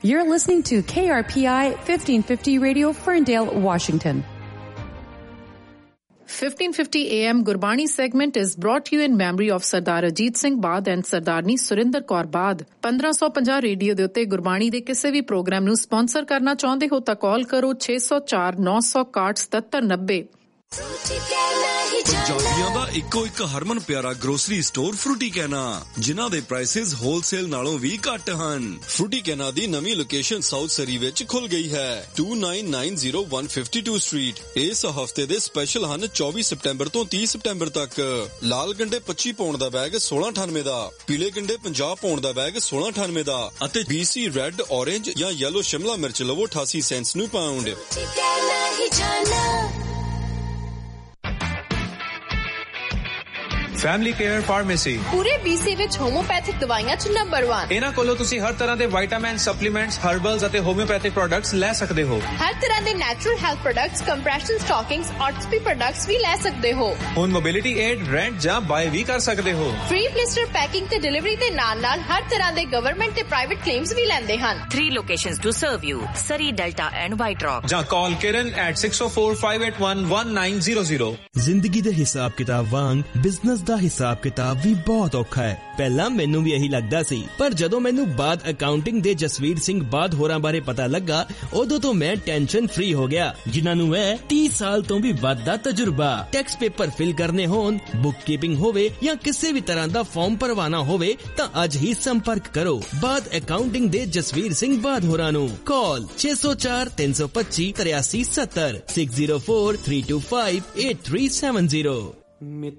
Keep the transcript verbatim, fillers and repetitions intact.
You're listening to K R P I fifteen fifty Radio, Ferndale, Washington. fifteen fifty A M Gurbani segment is brought to you in memory of Sardar Ajit Singh Baad and Sardarni Surinder Kaur Baad. fifteen fifty radio ਦੇ ਉੱਤੇ ਗੁਰਬਾਣੀ ਦੇ ਕਿਸੇ ਵੀ programme ਨੂੰ sponsor ਕਰਨਾ ਚਾਹੁੰਦੇ ਹੋ ਤਾਂ ਕਾਲ ਕਰੋ six oh four nine six one seven seven nine zero. ਪੰਜਾਬੀਆਂ ਦਾ ਇੱਕੋ ਇੱਕ ਹਰਮਨ ਪਿਆਰਾ ਗਰੋਸਰੀ ਸਟੋਰ ਫਰੂਟੀ ਕੈਨਾ, ਜਿਨ੍ਹਾਂ ਦੇ ਪ੍ਰਾਈਸਿਸ ਹੋਲਸੇਲ ਨਾਲੋਂ ਵੀ ਘੱਟ ਹਨ। ਫਰੂਟੀ ਕੈਨਾ ਦੀ ਨਵੀਂ ਲੋਕੇਸ਼ਨ ਸਾਊਥ ਸਰੀ ਵਿੱਚ ਖੁੱਲ ਗਈ ਹੈ, two nine nine zero one five-two street. ਇਸ ਹਫਤੇ ਦੇ ਸਪੈਸ਼ਲ ਹਨ ਚੌਵੀ ਸਤੰਬਰ ਤੋਂ ਤੀਹ ਸਤੰਬਰ ਤੱਕ। ਲਾਲ ਗੰਡੇ ਪੱਚੀ ਪੌਂਡ ਦਾ ਬੈਗ ਸੋਲਾਂ ਅਠਾਨਵੇਂ ਦਾ, ਪੀਲੇ ਗੰਡੇ ਪੰਜਾਹ ਪੌਂਡ ਦਾ ਬੈਗ ਸੋਲਾਂ ਅਠਾਨਵੇਂ ਦਾ ਅਤੇ ਬੀਸੀ ਰੈੱਡ, ਔਰੇਂਜ ਜਾਂ ਯੈਲੋ ਸ਼ਿਮਲਾ ਮਿਰਚ ਲਵੋ ਅਠਾਸੀ ਸੈਂਟਸ ਨੂੰ ਪਾਉਂਡ। ਫੈਮਿਲੀ ਕੇਅਰ ਫਾਰਮੇਸੀ ਪੂਰੇ ਬੀਸੀ ਵਿੱਚ ਹੋਮੋਪੈਥਿਕ ਦਵਾਈਆਂ ਚ ਨੰਬਰ ਇੱਕ। ਇਹਨਾਂ ਕੋਲੋਂ ਤੁਸੀਂ ਹਰ ਤਰ੍ਹਾਂ ਦੇ ਵਿਟਾਮਿਨ, ਸਪਲੀਮੈਂਟਸ, ਹਰਬਲਸ ਅਤੇ ਹੋਮਿਓਪੈਥਿਕ ਪ੍ਰੋਡਕਟਸ ਲੈ ਸਕਦੇ ਹੋ। ਹਰ ਤਰ੍ਹਾਂ ਦੇ natural health products, compression ਸਟਾਕਿੰਗਸ, ਆਰਥੋਪੀ products ਵੀ ਲੈ ਸਕਦੇ ਹੋ। ਹੁਣ ਮੋਬਿਲਿਟੀ ਏਡ, ਰੈਂਟ ਜਾਂ ਬਾਏ ਵੀ ਕਰ ਸਕਦੇ ਹੋ। ਫ੍ਰੀ ਬਲਿਸਟਰ ਪੈਕਿੰਗ ਤੇ ਡਿਲੀਵਰੀ ਦੇ ਨਾਲ ਨਾਲ ਹਰ ਤਰ੍ਹਾਂ ਦੇ ਗਵਰਨਮੈਂਟ ਤੇ ਪ੍ਰਾਈਵੇਟ ਕਲੇਮਸ ਵੀ ਲੈਂਦੇ ਹਨ। Three locations to serve you: Surrey, Delta and White Rock. ਜਾਂ ਕਾਲ ਕਿਰਨ at six oh four five eight one one nine zero zero। ਜ਼ਿੰਦਗੀ ਦੇ ਹਿਸਾਬ ਕਿਤਾਬ ਵਾਂਗ ਬਿਜ਼ਨਸ ਦਾ ਹਿਸਾਬ ਕਿਤਾਬ ਵੀ ਬਹੁਤ ਔਖਾ ਹੈ। ਪਹਿਲਾਂ ਮੈਨੂੰ ਵੀ ਇਹੀ ਲੱਗਦਾ ਸੀ, ਪਰ ਜਦੋਂ ਮੈਨੂੰ ਬਾਦ ਅਕਾਊਂਟਿੰਗ ਦੇ ਜਸਵੀਰ ਸਿੰਘ ਬਾਦ ਹੋਰਾਂ ਬਾਰੇ ਪਤਾ ਲੱਗਾ, ਉਦੋਂ ਤੋਂ ਮੈਂ ਟੈਨਸ਼ਨ ਫ੍ਰੀ ਹੋ ਗਿਆ, ਜਿਨ੍ਹਾਂ ਨੂੰ ਹੈ ਤੀਹ ਸਾਲ ਤੋਂ ਵੀ ਵੱਧ ਦਾ ਤਜਰਬਾ। ਟੈਕਸ ਪੇਪਰ ਫਿਲ ਕਰਨੇ ਹੋਣ, ਬੁੱਕ ਕੀਪਿੰਗ ਹੋਵੇ ਜਾਂ ਕਿਸੇ ਵੀ ਤਰ੍ਹਾਂ ਦਾ ਫਾਰਮ ਭਰਵਾਣਾ ਹੋਵੇ ਤਾਂ ਅੱਜ ਹੀ ਸੰਪਰਕ ਕਰੋ ਬਾਦ ਅਕਾਊਂਟਿੰਗ ਦੇ ਜਸਵੀਰ ਸਿੰਘ ਬਾਦ ਹੋਰਾਂ ਨੂੰ। ਕਾਲ ਛੇ oh four three two five three three seven zero six zero four three two five eight three seven zero।